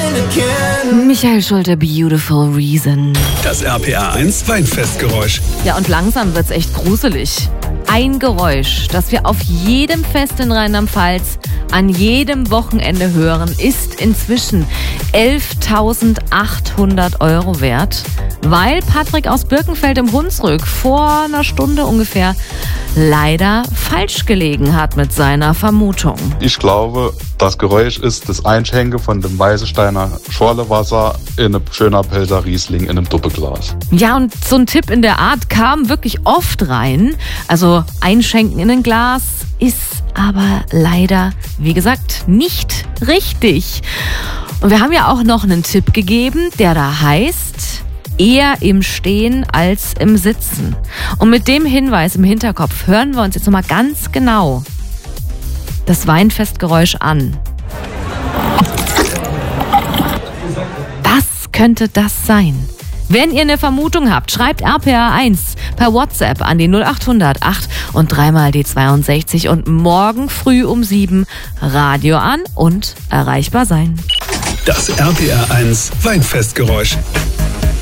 Michael Schulte, Beautiful Reason. Das RPR1 Weinfestgeräusch. Ja, und langsam wird's echt gruselig. Ein Geräusch, das wir auf jedem Fest in Rheinland-Pfalz an jedem Wochenende hören, ist inzwischen 11.800 € wert, weil Patrick aus Birkenfeld im Hunsrück vor einer Stunde ungefähr leider falsch gelegen hat mit seiner Vermutung. Ich glaube, das Geräusch ist das Einschenken von dem Weißesteiner Schorlewasser in einem schöner Pelzer Riesling in einem Doppelglas. Ja, und so ein Tipp in der Art kam wirklich oft rein. Also Einschenken in ein Glas ist aber leider, wie gesagt, nicht richtig. Und wir haben ja auch noch einen Tipp gegeben, der da heißt: eher im Stehen als im Sitzen. Und mit dem Hinweis im Hinterkopf hören wir uns jetzt nochmal ganz genau das Weinfestgeräusch an. Was könnte das sein? Wenn ihr eine Vermutung habt, schreibt RPR1 per WhatsApp an die 0800 8 und 3x die 62 und morgen früh um 7 Radio an und erreichbar sein. Das RPR1 Weinfestgeräusch.